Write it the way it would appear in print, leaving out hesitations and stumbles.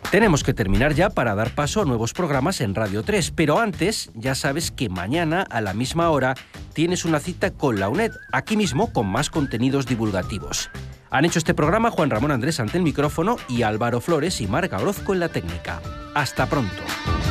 Tenemos que terminar ya para dar paso a nuevos programas en Radio 3, pero antes ya sabes que mañana a la misma hora tienes una cita con la UNED, aquí mismo con más contenidos divulgativos. Han hecho este programa Juan Ramón Andrés ante el micrófono y Álvaro Flores y Marga Orozco en la técnica. Hasta pronto.